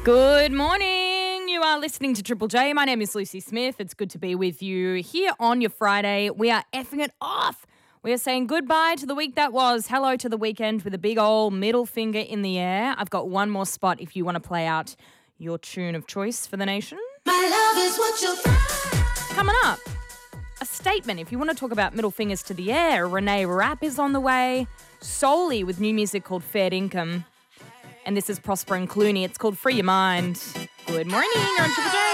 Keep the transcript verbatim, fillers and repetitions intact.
Good morning. You are listening to Triple J. My name is Lucy Smith. It's good to be with you here on your Friday. We are effing it off. We are saying goodbye to the week that was. Hello to the weekend with a big old middle finger in the air. I've got one more spot if you want to play out your tune of choice for the nation. My love is what you Coming up, a statement. If you want to talk about middle fingers to the air, Renee Rapp is on the way. Solely with new music called Fair Income. And this is Prosper and Clooney. It's called Free Your Mind. Good morning. You're on Triple J.